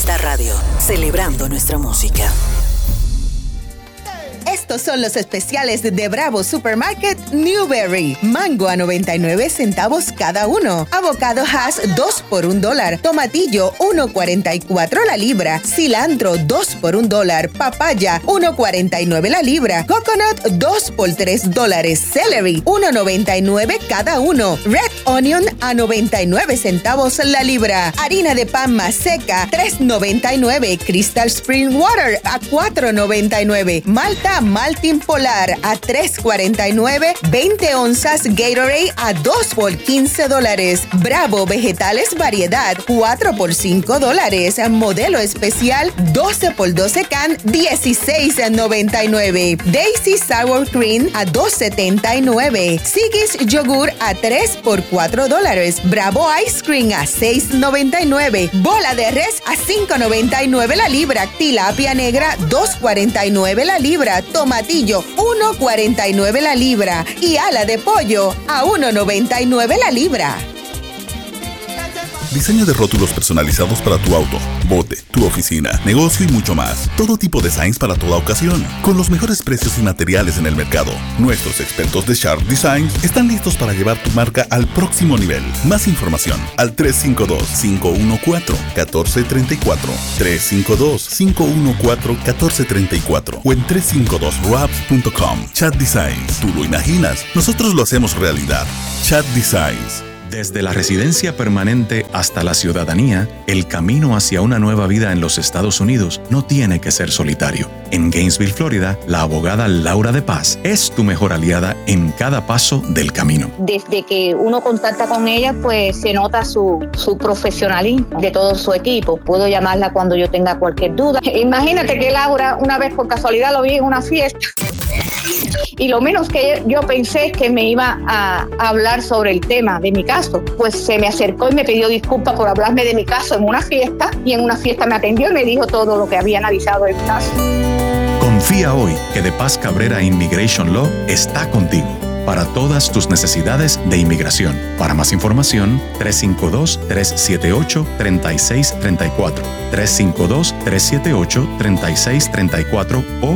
Delta Radio, celebrando nuestra música. Estos son los especiales de Bravo Supermarket Newberry. Mango a 99 centavos cada uno. Avocado Hass 2 por $1. Tomatillo 1.44 la libra. Cilantro 2 por $1. Papaya 1.49 la libra. Coconut 2 por $3. Celery 1.99 cada uno. Red Onion a 99 centavos la libra. Harina de pan más seca 3.99. Crystal Spring Water a 4.99. Malta Maltin Polar a $3.49, 20 onzas Gatorade a $2 por $15. Bravo Vegetales Variedad 4 por $5. Modelo especial 12 por 12 can $16.99. Daisy Sour Cream a $2.79. Sigis Yogur a 3 por $4. Bravo Ice Cream a $6.99. Bola de res a $5.99 la libra. Tilapia negra $2.49 la libra. Tomatillo, $1.49 la libra. Y ala de pollo, a $1.99 la libra. Diseño de rótulos personalizados para tu auto, bote, tu oficina, negocio y mucho más. Todo tipo de designs para toda ocasión, con los mejores precios y materiales en el mercado. Nuestros expertos de Sharp Designs están listos para llevar tu marca al próximo nivel. Más información al 352-514-1434, 352-514-1434 o en 352robs.com. Chat Designs, tú lo imaginas, nosotros lo hacemos realidad. Chat Designs. Desde la residencia permanente hasta la ciudadanía, el camino hacia una nueva vida en los Estados Unidos no tiene que ser solitario. En Gainesville, Florida, la abogada Laura de Paz es tu mejor aliada en cada paso del camino. Desde que uno contacta con ella, pues se nota su profesionalismo de todo su equipo. Puedo llamarla cuando yo tenga cualquier duda. Imagínate que Laura, una vez por casualidad lo vi en una fiesta. Y lo menos que yo pensé que me iba a hablar sobre el tema de mi caso, pues se me acercó y me pidió disculpas por hablarme de mi caso en una fiesta, y en una fiesta me atendió y me dijo todo lo que había analizado del caso. Confía hoy que De Paz Cabrera Immigration Law está contigo para todas tus necesidades de inmigración. Para más información, 352-378-3634, 352-378-3634 o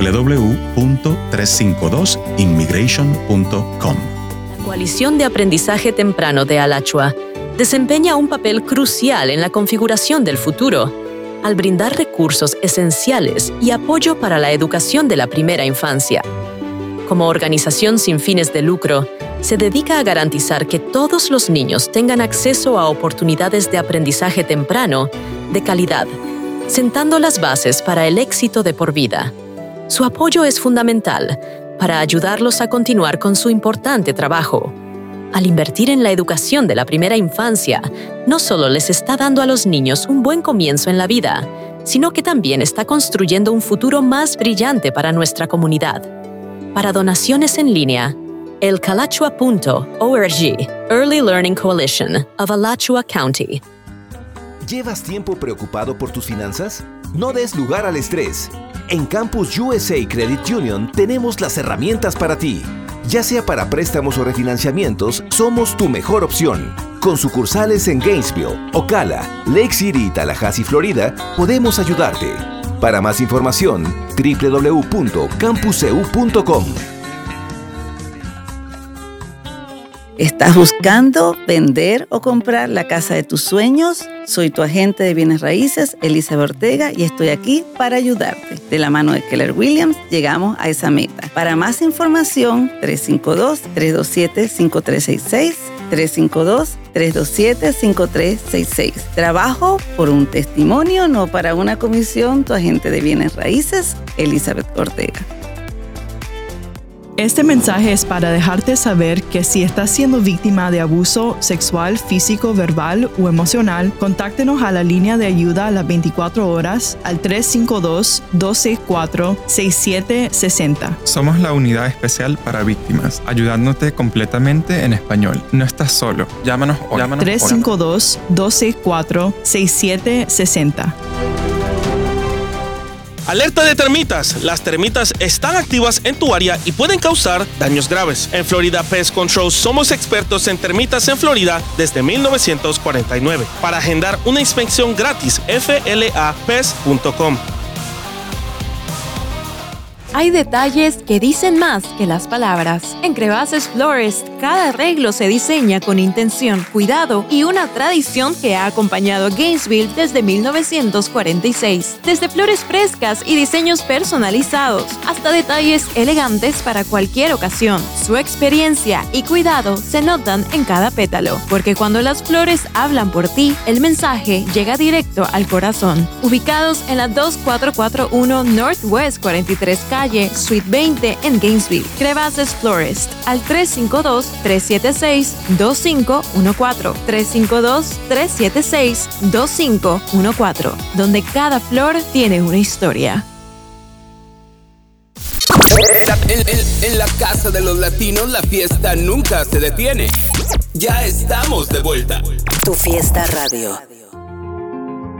www.352immigration.com. La Coalición de Aprendizaje Temprano de Alachua desempeña un papel crucial en la configuración del futuro, al brindar recursos esenciales y apoyo para la educación de la primera infancia. Como organización sin fines de lucro, se dedica a garantizar que todos los niños tengan acceso a oportunidades de aprendizaje temprano de calidad, sentando las bases para el éxito de por vida. Su apoyo es fundamental para ayudarlos a continuar con su importante trabajo. Al invertir en la educación de la primera infancia, no solo les está dando a los niños un buen comienzo en la vida, sino que también está construyendo un futuro más brillante para nuestra comunidad. Para donaciones en línea, elcalachua.org, Early Learning Coalition of Alachua County. ¿Llevas tiempo preocupado por tus finanzas? No des lugar al estrés. En Campus USA Credit Union tenemos las herramientas para ti. Ya sea para préstamos o refinanciamientos, somos tu mejor opción. Con sucursales en Gainesville, Ocala, Lake City y Tallahassee, Florida, podemos ayudarte. Para más información, www.campuseu.com. ¿Estás buscando vender o comprar la casa de tus sueños? Soy tu agente de bienes raíces, Elizabeth Ortega, y estoy aquí para ayudarte. De la mano de Keller Williams, llegamos a esa meta. Para más información, 352-327-5366, 352-327-5366. Trabajo por un testimonio, no para una comisión. Tu agente de bienes raíces, Elizabeth Ortega. Este mensaje es para dejarte saber que si estás siendo víctima de abuso sexual, físico, verbal o emocional, contáctenos a la línea de ayuda a las 24 horas al 352-264-6760. Somos la unidad especial para víctimas, ayudándote completamente en español. No estás solo. Llámanos hoy. 352-264-6760. Alerta de termitas. Las termitas están activas en tu área y pueden causar daños graves. En Florida Pest Control somos expertos en termitas en Florida desde 1949. Para agendar una inspección gratis, flapest.com. Hay detalles que dicen más que las palabras. En Crevaces Florist, cada arreglo se diseña con intención, cuidado y una tradición que ha acompañado a Gainesville desde 1946. Desde flores frescas y diseños personalizados, hasta detalles elegantes para cualquier ocasión. Su experiencia y cuidado se notan en cada pétalo, porque cuando las flores hablan por ti, el mensaje llega directo al corazón. Ubicados en la 2441 Northwest 43 Calle, Suite 20 en Gainesville. Crevaces Florist al 352-376-2514. 352-376-2514, donde cada flor tiene una historia. En la casa de los latinos la fiesta nunca se detiene. Ya estamos de vuelta. Tu Fiesta Radio.